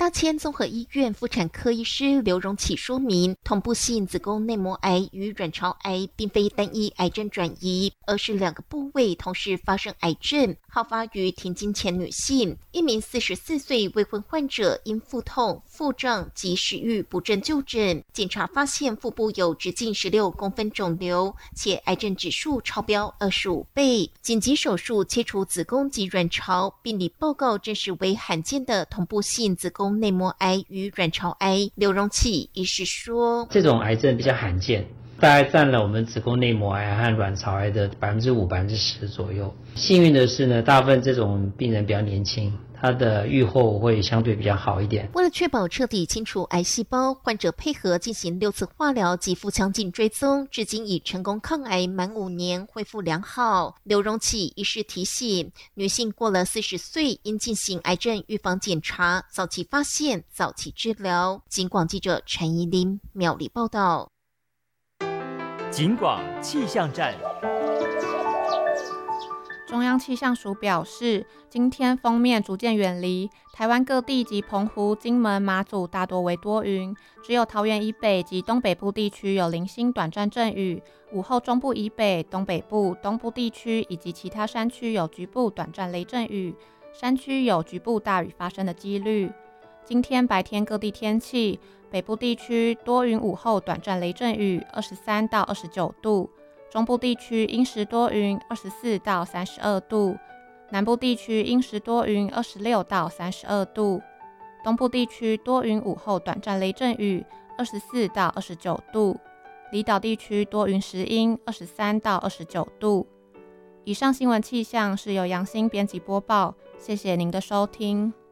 大千综合医院妇产科医师刘荣启说明，同步性子宫内膜癌与卵巢癌并非单一癌症转移，而是两个部位同时发生癌症，好发于停经前女性。一名44岁未婚患者因腹痛、腹胀及食欲不振就诊，检查发现腹部有直径16公分肿瘤，且癌症指数超标25倍，紧急手术切除子宫及卵巢，病理报告证实为罕见的同步性子宫内膜癌与卵巢癌。刘荣启医师说， 这种癌症比较罕见，大概占了我们子宫内膜癌和卵巢癌的5%、10%左右。幸运的是呢，大部分这种病人比较年轻，他的预后会相对比较好一点。 为了确保彻底清除癌细胞，患者配合进行6次化疗及腹腔镜追踪，至今已成功抗癌满5年，恢复良好。刘荣启医师提醒，女性过了40岁应进行癌症预防检查，早期发现，早期治疗。警广记者陈怡琳苗栗报道。 警广气象站。 中央气象署表示，今天锋面逐渐远离，台湾各地及澎湖、金门、马祖大多为多云，只有桃园以北及东北部地区有零星短暂阵雨，午后中部以北、东北部、东部地区以及其他山区有局部短暂雷阵雨，山区有局部大雨发生的几率。今天白天各地天气，北部地区多云，午后短暂雷阵雨，23到29度。中部地区阴时多云，24到32度；南部地区阴时多云，26到32度；东部地区多云，午后短暂雷阵雨，24到29度；离岛地区多云时阴，23到29度。以上新闻气象是由杨欣编辑播报，谢谢您的收听。